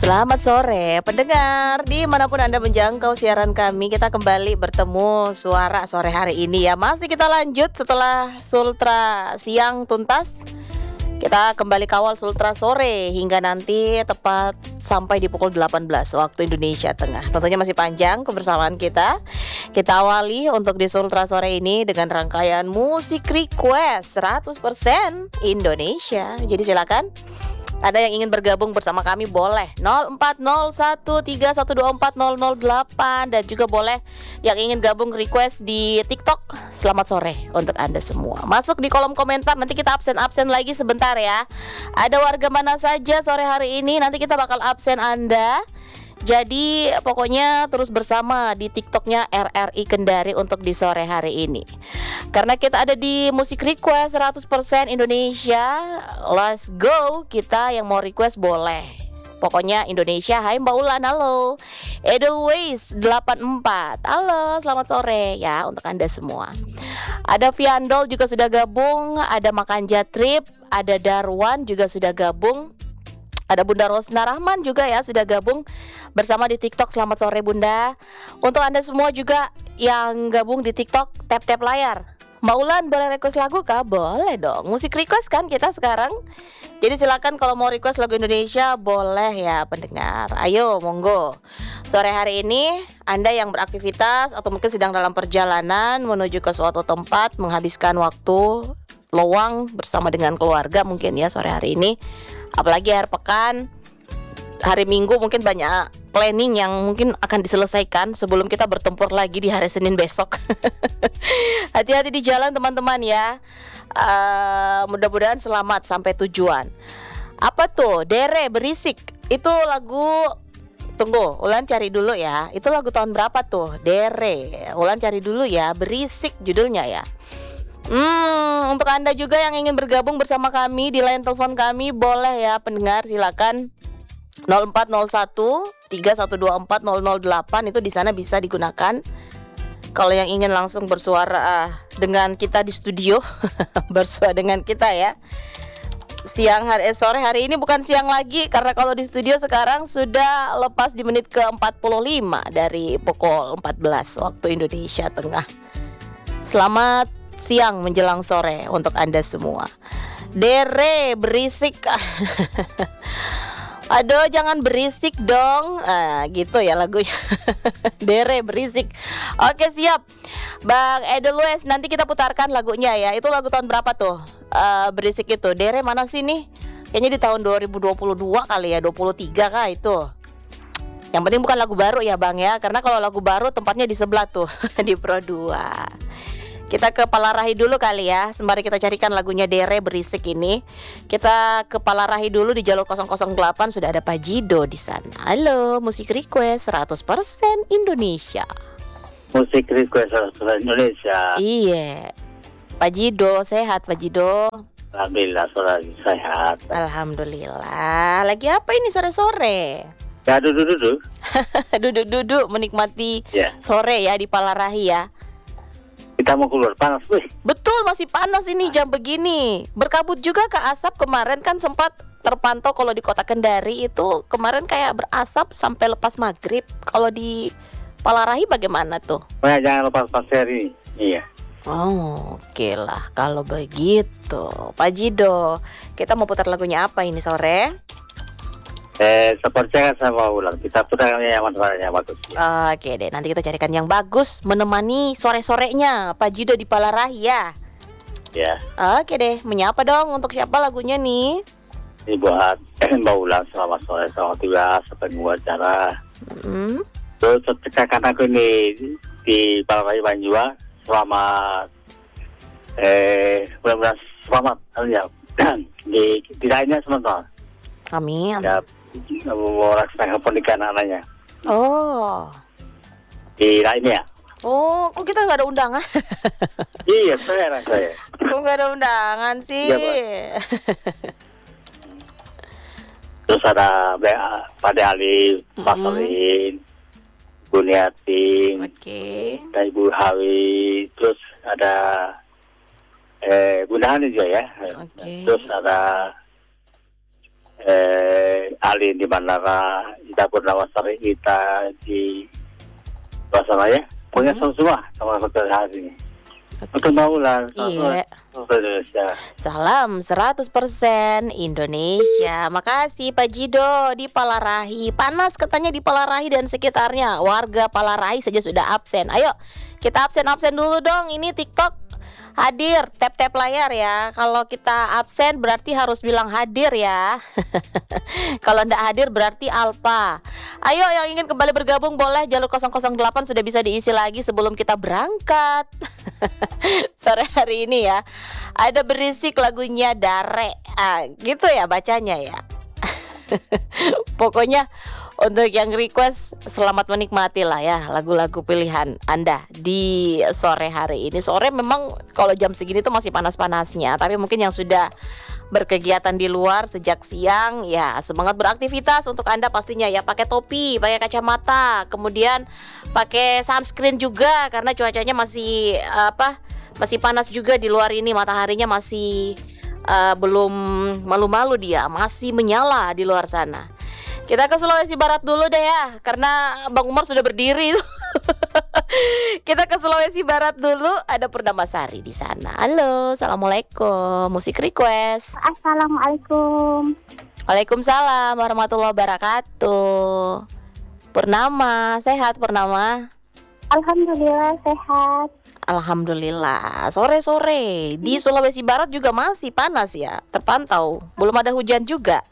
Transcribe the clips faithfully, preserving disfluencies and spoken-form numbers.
Selamat sore pendengar dimanapun Anda menjangkau siaran kami. Kita kembali bertemu suara sore hari ini ya. Masih kita lanjut setelah Sultra siang tuntas. Kita kembali kawal Sultra sore hingga nanti tepat sampai di pukul delapan belas waktu Indonesia Tengah. Tentunya masih panjang kebersamaan kita. Kita awali untuk di Sultra sore ini dengan rangkaian musik request seratus persen Indonesia. Jadi silakan, ada yang ingin bergabung bersama kami boleh nol empat nol satu tiga satu dua empat nol nol delapan, dan juga boleh yang ingin gabung request di TikTok. Selamat sore untuk Anda semua. Masuk di kolom komentar, nanti kita absen-absen lagi sebentar ya. Ada warga mana saja sore hari ini, nanti kita bakal absen Anda. Jadi pokoknya terus bersama di TikToknya R R I Kendari untuk di sore hari ini. Karena kita ada di musik request seratus persen Indonesia. Let's go, kita yang mau request boleh. Pokoknya Indonesia. Hai Mbak Ulan, halo. Edelweiss delapan empat, halo, selamat sore ya untuk Anda semua. Ada Viandol juga sudah gabung. Ada Makan Jatrip, ada Darwan juga sudah gabung. Ada Bunda Rosna Rahman juga ya sudah gabung bersama di TikTok. Selamat sore Bunda. Untuk Anda semua juga yang gabung di TikTok, tap-tap layar. Mbak Ulan boleh request lagu kah? Boleh dong. Musik request kan kita sekarang. Jadi silakan kalau mau request lagu Indonesia boleh ya pendengar. Ayo monggo. Sore hari ini Anda yang beraktivitas atau mungkin sedang dalam perjalanan menuju ke suatu tempat, menghabiskan waktu luang bersama dengan keluarga mungkin ya sore hari ini. Apalagi akhir pekan, hari Minggu mungkin banyak planning yang mungkin akan diselesaikan sebelum kita bertempur lagi di hari Senin besok. Hati-hati di jalan teman-teman ya. uh, Mudah-mudahan selamat sampai tujuan. Apa tuh? Dere Berisik. Itu lagu, tunggu, Ulan cari dulu ya. Itu lagu tahun berapa tuh? Dere, Ulan cari dulu ya. Berisik judulnya ya. Hmm, untuk Anda juga yang ingin bergabung bersama kami di line telepon kami boleh ya pendengar, silakan nol empat nol satu tiga satu dua empat nol nol delapan, itu di sana bisa digunakan. Kalau yang ingin langsung bersuara uh, dengan kita di studio bersuara dengan kita ya. Siang hari eh, sore hari ini bukan siang lagi, karena kalau di studio sekarang sudah lepas di menit ke empat puluh lima dari pukul empat belas waktu Indonesia Tengah. Selamat siang menjelang sore untuk Anda semua. Dere Berisik. Aduh jangan berisik dong. Ah, gitu ya lagunya. Dere Berisik. Oke siap Bang Edelweiss, nanti kita putarkan lagunya ya. Itu lagu tahun berapa tuh? Uh, berisik itu. Dere mana sih nih? Kayaknya di tahun dua ribu dua puluh dua kali ya, dua puluh tiga kah itu. Yang penting bukan lagu baru ya Bang ya. Karena kalau lagu baru tempatnya di sebelah tuh di Pro dua. Kita ke Palarahi dulu kali ya. Sembari kita carikan lagunya Dere Berisik ini. Kita ke Palarahi dulu di jalur nol nol delapan, sudah ada Pak Jido di sana. Halo, musik request seratus persen Indonesia. Musik request seratus persen Indonesia. Iya. Pak Jido, sehat Pak Jido? Alhamdulillah sore sehat. Alhamdulillah. Lagi apa ini sore-sore? Ya duduk-duduk. Duduk-duduk menikmati ya. Sore ya di Palarahi ya. Kita mau keluar panas, wih. Betul, masih panas ini jam begini. Berkabut juga ke asap kemarin kan sempat terpantau kalau di kota Kendari itu kemarin kayak berasap sampai lepas maghrib. Kalau di Palarahi bagaimana tuh? Oh ya, jangan lepas pasir ini. Iya. Oh, oke okay lah kalau begitu. Pak Jido, kita mau putar lagunya apa ini sore? Eh, seperti yang saya mau ulang, kita putar yang mana yang bagus. Ya. Oke deh, nanti kita carikan yang bagus menemani sore-sorenya Pak Jido di Palarahi ya. Ya. Oke deh, menyapa dong untuk siapa lagunya nih? Ini buat Mbak Ulang, selamat sore, selamat tiba sampai acara. Mm-hmm. Terus cekakan aku ini di Palarahi Banjua, selamat eh mudah-mudahan selamat ya di di lainnya sebentar. Amin. Ya, mau laksanakan pernikahan anaknya. Oh. Di lainnya. Oh, kok kita nggak ada undangan? Iya, saya saya. Kok nggak ada undangan sih? Iya, terus ada Pak Ali, Pak Solin, Bu Niatin, Oke. dan Ibu Hawi, terus ada eh Bunda Hani juga ya. Oke. Terus ada eh, Ali di Bandara, Ita Purnawasari, Ita di Basana ya. Pokoknya Hmm. semua sama hotel hari ini. Untuk Maulan, Iya. Indonesia. Salam seratus persen Indonesia. Makasih Pak Jido di Palarahi. Panas katanya di Palarahi dan sekitarnya. Warga Palarahi saja sudah absen. Ayo kita absen-absen dulu dong. Ini TikTok hadir, tap-tap layar ya. Kalau kita absen berarti harus bilang hadir ya. Kalau ndak hadir berarti alpa. Ayo yang ingin kembali bergabung boleh, jalur nol nol delapan sudah bisa diisi lagi sebelum kita berangkat. Sore hari ini ya. Ada berisik lagunya Dare. Ah, gitu ya bacanya ya. Pokoknya untuk yang request selamat menikmati lah ya lagu-lagu pilihan Anda di sore hari ini. Sore memang kalau jam segini tuh masih panas-panasnya, tapi mungkin yang sudah berkegiatan di luar sejak siang ya semangat beraktivitas untuk Anda pastinya ya, pakai topi, pakai kacamata, kemudian pakai sunscreen juga karena cuacanya masih apa? Masih panas juga di luar ini, mataharinya masih uh, belum malu-malu dia, masih menyala di luar sana. Kita ke Sulawesi Barat dulu deh ya, karena Bang Umar sudah berdiri. Kita ke Sulawesi Barat dulu, ada Purnamasari di sana. Halo, assalamualaikum. Musik request. Assalamualaikum. Waalaikumsalam warahmatullahi wabarakatuh. Purnama, sehat Purnama? Alhamdulillah sehat. Alhamdulillah. Sore-sore di Sulawesi Barat juga masih panas ya, terpantau. Belum ada hujan juga.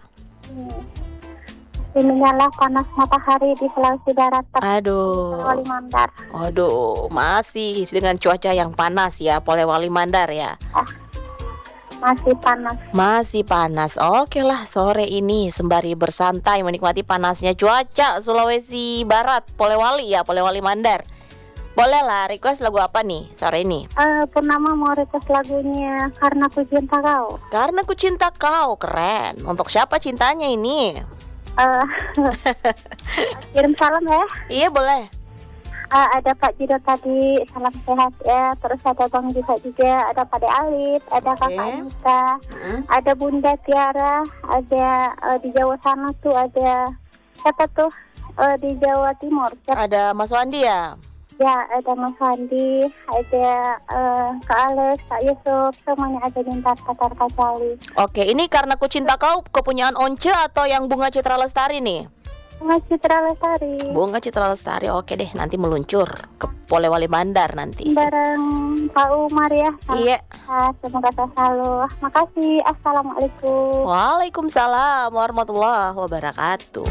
Ini menyala panas matahari di Sulawesi Barat. Aduh. Polewali Mandar. Aduh, masih dengan cuaca yang panas ya, Polewali Mandar ya. Ah, masih panas. Masih panas. Oke lah, sore ini sembari bersantai menikmati panasnya cuaca Sulawesi Barat, Polewali ya, Polewali Mandar. Boleh lah, request lagu apa nih sore ini? Uh, Purnama mau request lagunya Karena Ku Cinta Kau. Karena Ku Cinta Kau, keren. Untuk siapa cintanya ini? Uh, kirim salam ya. Iya boleh. Uh, ada Pak Jido tadi, salam sehat ya. Terus ada Bang Jido juga, ada Pak De Alif, ada Oke. Kakak Anita, Hmm. ada Bunda Tiara, ada uh, di Jawa sana tuh ada siapa tuh uh, di Jawa Timur. Siapa? Ada Mas Wandi ya? Ya, ada Mas Wandi, ada uh, Kak Alex, Kak Yusuf, semuanya ada di Tatar Kacali. Oke, ini Karena Ku Cinta Kau kepunyaan Once atau yang Bunga Citra Lestari nih? Bunga Citra Lestari. Bunga Citra Lestari, oke deh, nanti meluncur ke Polewali Mandar nanti. Bareng Pak Umar ya. Iya. Ah, semoga sehat selalu. Makasih. Assalamualaikum. Waalaikumsalam warahmatullahi wabarakatuh.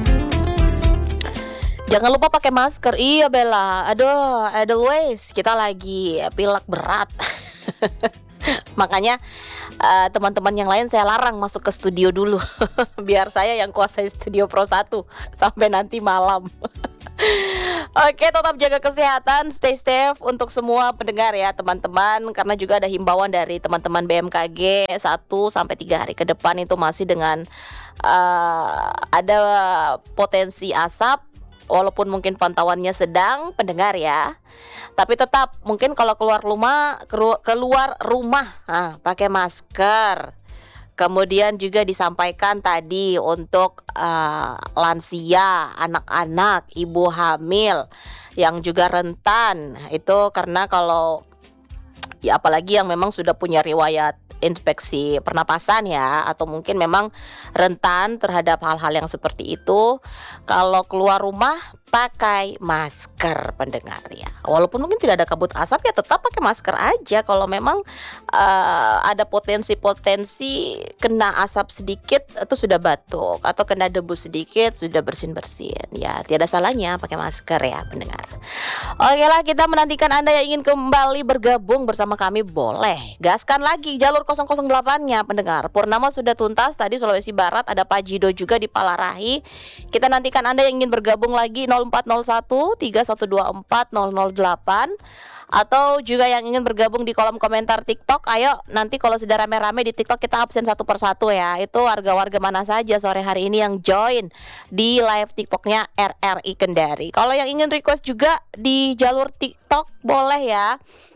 Jangan lupa pakai masker. Iya Bella. Aduh, Edelweiss, kita lagi pilek berat. Makanya uh, teman-teman yang lain saya larang masuk ke studio dulu. Biar saya yang kuasai Studio Pro satu sampai nanti malam. Oke, tetap jaga kesehatan, stay safe untuk semua pendengar ya teman-teman. Karena juga ada himbauan dari teman-teman B M K G satu sampai tiga hari ke depan itu masih dengan uh, ada potensi asap. Walaupun mungkin pantauannya sedang pendengar ya, tapi tetap mungkin kalau keluar rumah keluar rumah nah, pakai masker. Kemudian juga disampaikan tadi untuk uh, lansia, anak-anak, ibu hamil yang juga rentan itu karena kalau ya apalagi yang memang sudah punya riwayat infeksi pernapasan ya, atau mungkin memang rentan terhadap hal-hal yang seperti itu, kalau keluar rumah pakai masker pendengar ya. Walaupun mungkin tidak ada kabut asap ya tetap pakai masker aja. Kalau memang uh, ada potensi-potensi kena asap sedikit itu sudah batuk, atau kena debu sedikit sudah bersin-bersin ya, tiada salahnya pakai masker ya pendengar. Oke lah, kita menantikan Anda yang ingin kembali bergabung bersama kami, boleh gaskan lagi jalur nol nol delapan-nya pendengar. Purnama sudah tuntas tadi Sulawesi Barat, ada Pak Jido juga di Palarahi. Kita nantikan Anda yang ingin bergabung lagi nol empat nol satu tiga satu dua empat nol nol delapan, atau juga yang ingin bergabung di kolom komentar TikTok. Ayo nanti kalau sudah rame-rame di TikTok kita absen satu persatu ya. Itu warga-warga mana saja sore hari ini yang join di live TikToknya R R I Kendari. Kalau yang ingin request juga di jalur TikTok boleh ya.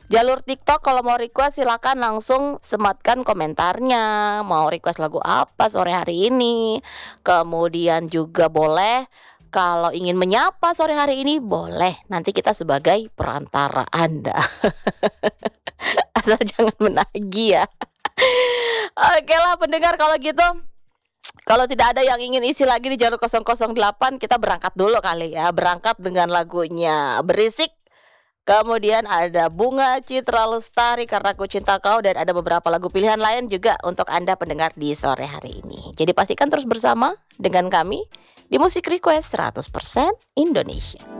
jalur TikTok kalau mau request silakan langsung sematkan komentarnya. Mau request lagu apa sore hari ini. Kemudian juga boleh kalau ingin menyapa sore hari ini boleh. Nanti kita sebagai perantara Anda. Asal jangan menagih ya. Oke lah pendengar kalau gitu. Kalau tidak ada yang ingin isi lagi di jalur nol nol delapan, kita berangkat dulu kali ya. Berangkat dengan lagunya Berisik. Kemudian ada Bunga Citra Lestari Karena Ku Cinta Kau. Dan ada beberapa lagu pilihan lain juga untuk Anda pendengar di sore hari ini. Jadi pastikan terus bersama dengan kami di Musik Request seratus persen Indonesia.